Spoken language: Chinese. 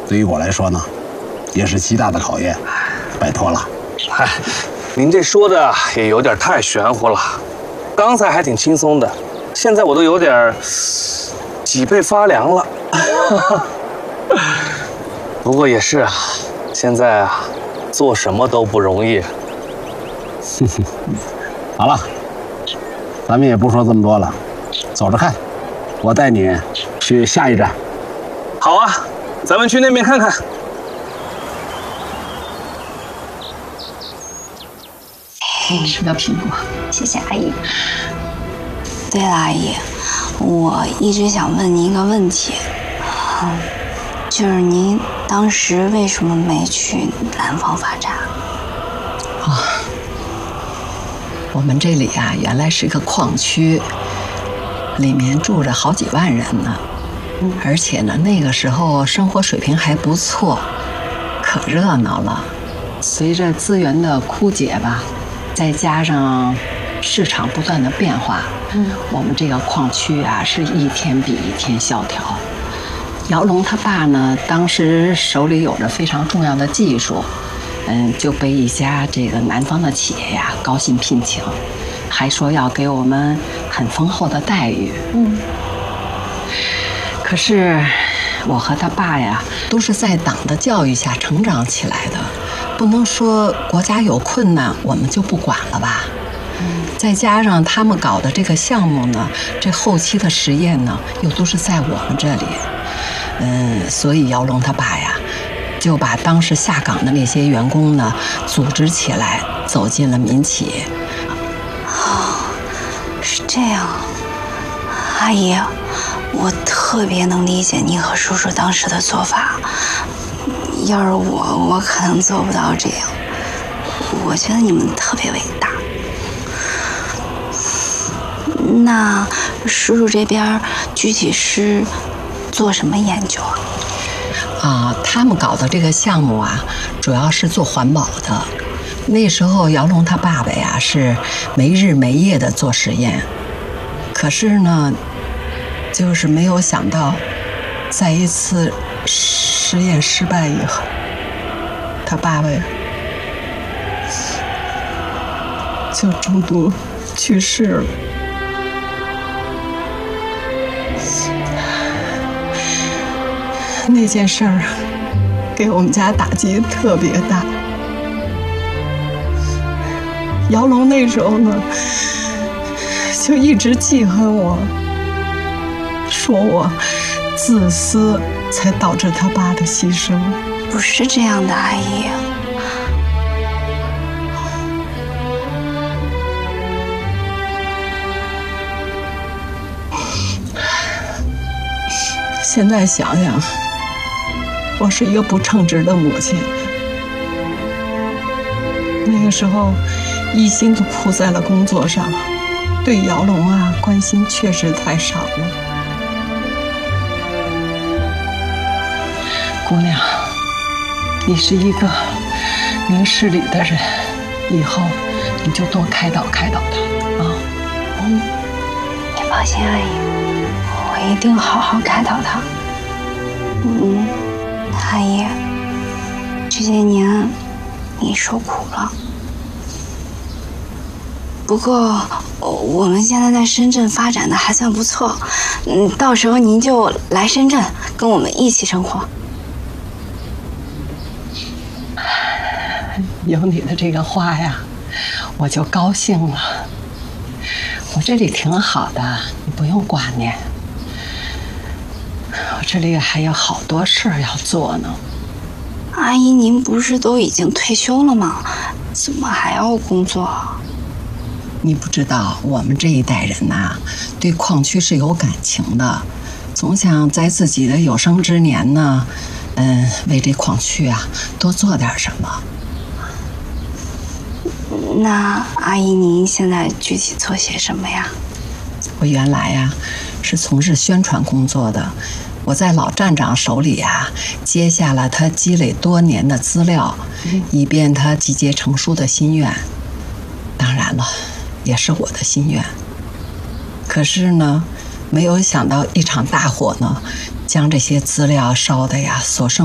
对于我来说呢，也是极大的考验。拜托了。 嗨，您这说的也有点太玄乎了。刚才还挺轻松的，现在我都有点脊背发凉了。不过也是啊，现在啊，做什么都不容易。 好了，咱们也不说这么多了，走着看，我带你去下一站。 好啊，咱们去那边看看。 给你吃个苹果， 谢谢阿姨。对了，阿姨，我一直想问您一个问题，就是您当时为什么没去南方发展？ 我们这里啊，原来是个矿区，里面住着好几万人呢。而且呢，那个时候生活水平还不错，可热闹了。随着资源的枯竭吧，再加上市场不断的变化，我们这个矿区啊，是一天比一天萧条。姚龙他爸呢，当时手里有着非常重要的技术，就被一家这个南方的企业呀高薪聘请，还说要给我们很丰厚的待遇。可是我和他爸呀，都是在党的教育下成长起来的，不能说国家有困难我们就不管了吧。再加上他们搞的这个项目呢，这后期的实验呢，又都是在我们这里。所以姚龙他爸呀，就把当时下岗的那些员工呢，组织起来，走进了民企。 是这样，阿姨，我特别能理解您和叔叔当时的做法。要是我可能做不到这样。我觉得你们特别伟大。那叔叔这边具体是做什么研究啊？ 他们搞的这个项目啊，主要是做环保的。那时候姚龙他爸爸呀，是没日没夜的做实验。可是呢，就是没有想到，在一次实验失败以后，他爸爸呀就中毒去世了。那件事儿给我们家打击特别大。姚龙那时候呢，就一直记恨我，说我自私，才导致他爸的牺牲。 不是这样的，阿姨。 现在想想，我是一个不称职的母亲。那个时候，一心都扑在了工作上，对姚龙啊关心确实太少了。姑娘，你是一个明事理的人，以后你就多开导开导他啊。 你放心，阿姨，我一定好好开导他。阿姨，这些年你受苦了。不过我们现在在深圳发展的还算不错，到时候您就来深圳跟我们一起生活。 有你的这个话呀，我就高兴了。我这里挺好的，你不用挂念。我这里还有好多事儿要做呢。 阿姨，您不是都已经退休了吗？怎么还要工作？ 你不知道，我们这一代人呐，对矿区是有感情的，总想在自己的有生之年呢，为这矿区啊多做点什么。 那阿姨，您现在具体做些什么呀？ 我原来呀是从事宣传工作的，我在老站长手里啊接下了他积累多年的资料，以便他集结成书的心愿。当然了，也是我的心愿。可是呢，没有想到一场大火呢，将这些资料烧得呀所剩